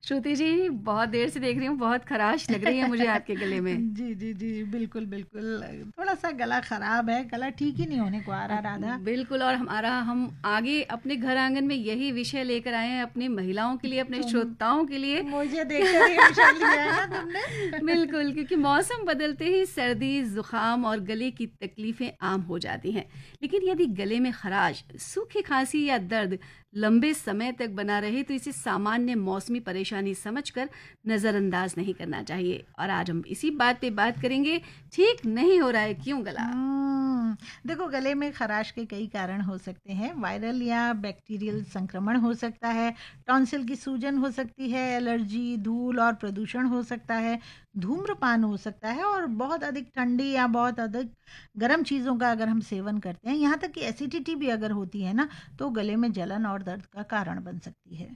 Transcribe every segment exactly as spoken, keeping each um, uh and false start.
श्रुति जी, बहुत देर से देख रही हूँ, बहुत खराश लग रही है मुझे आपके गले में। जी जी जी, बिल्कुल बिल्कुल, थोड़ा सा गला खराब है, गला ठीक ही नहीं होने को आ रहा राधा। बिल्कुल, और हमारा हम आगे अपने घर आंगन में यही विषय लेकर आए हैं, अपनी महिलाओं के लिए, अपने तुम श्रोताओं के लिए। मुझे देखकर ये विषय लिया है ना तुमने। बिल्कुल, क्योंकि मौसम बदलते ही सर्दी, जुकाम और गले की तकलीफें आम हो जाती हैं। लेकिन यदि गले में खराश, सूखी खांसी या दर्द लंबे समय तक बना रहे तो इसे सामान्य मौसमी परेशानी समझकर नज़रअंदाज नहीं करना चाहिए। और आज हम इसी बात पे बात करेंगे, ठीक नहीं हो रहा है क्यों गला। हम्म, देखो, गले में खराश के कई कारण हो सकते हैं। वायरल या बैक्टीरियल संक्रमण हो सकता है, टॉन्सिल की सूजन हो सकती है, एलर्जी, धूल और प्रदूषण हो सकता है, धूम्रपान हो सकता है, और बहुत अधिक ठंडी या बहुत अधिक गर्म चीज़ों का अगर हम सेवन करते हैं, यहाँ तक कि एसिडिटी भी अगर होती है ना, तो गले में जलन और दर्द का कारण बन सकती है।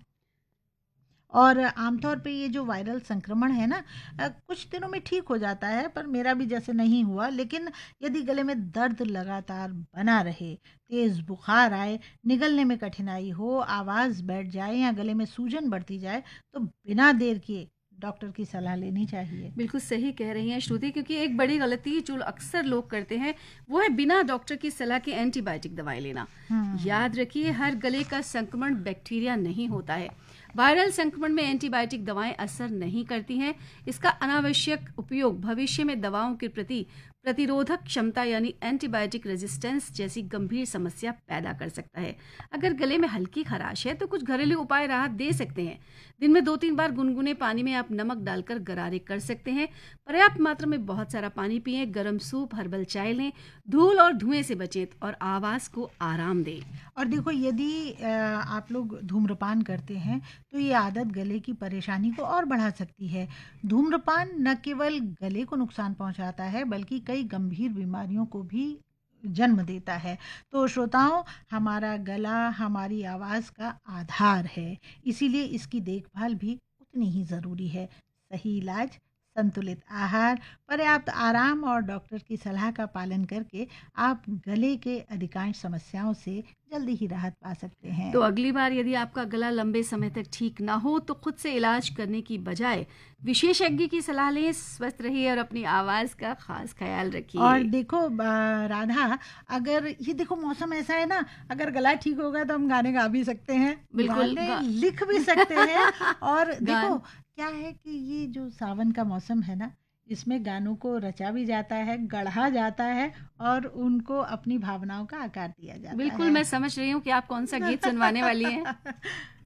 और आमतौर पे ये जो वायरल संक्रमण है ना, अ, कुछ दिनों में ठीक हो जाता है, पर मेरा भी जैसे नहीं हुआ। लेकिन यदि गले में दर्द लगातार बना रहे, तेज बुखार आए, निगलने में कठिनाई हो, आवाज़ बैठ जाए या गले में सूजन बढ़ती जाए, तो बिना देर किए डॉक्टर की सलाह लेनी चाहिए। बिल्कुल सही कह रही हैं श्रुति, क्योंकि एक बड़ी गलती जो अक्सर लोग करते हैं वो है बिना डॉक्टर की सलाह के एंटीबायोटिक दवाई लेना। हम्म। याद रखिए, हर गले का संक्रमण बैक्टीरिया नहीं होता है। वायरल संक्रमण में एंटीबायोटिक दवाएं असर नहीं करती हैं। इसका अनावश्यक उपयोग भविष्य में दवाओं के प्रति प्रतिरोधक क्षमता यानी एंटीबायोटिक रेजिस्टेंस जैसी गंभीर समस्या पैदा कर सकता है। अगर गले में हल्की खराश है तो कुछ घरेलू उपाय राहत दे सकते हैं। दिन में दो तीन बार गुनगुने पानी में आप नमक डालकर गरारे कर सकते हैं। पर्याप्त मात्रा में बहुत सारा पानी पिएं, गर्म सूप, हर्बल चाय लें, धूल और धुएं से बचें और आवाज़ को आराम दें। और देखो, यदि अ, आप लोग धूम्रपान करते हैं, तो ये आदत गले की परेशानी को और बढ़ा सकती है। धूम्रपान न केवल गले को नुकसान पहुंचाता है, बल्कि कई गंभीर बीमारियों को भी जन्म देता है। तो श्रोताओं, हमारा गला हमारी आवाज़ का आधार है, इसीलिए इसकी देखभाल भी उतनी ही ज़रूरी है। सही इलाज, संतुलित आहार, पर्याप्त आराम और डॉक्टर की सलाह का पालन करके आप गले के अधिकांश समस्याओं से जल्दी ही राहत पा सकते हैं। तो अगली बार यदि आपका गला लंबे समय तक ठीक ना हो तो खुद से इलाज करने की बजाय विशेषज्ञ की सलाह लें। स्वस्थ रहिए और अपनी आवाज़ का खास ख्याल और रखिए। देखो ब- राधा, अगर ये देखो मौसम ऐसा है ना, अगर गला ठीक होगा तो हम गाने गा भी सकते हैं, बिल्कुल गाने गा, लिख भी सकते हैं। और देखो, गान क्या है कि ये जो सावन का मौसम है ना, इसमें गानों को रचा भी जाता है, गढ़ा जाता है, और उनको अपनी भावनाओं का आकार दिया जाता बिल्कुल, है। मैं समझ रही हूँ कि आप कौन सा गीत सुनवाने वाली हैं।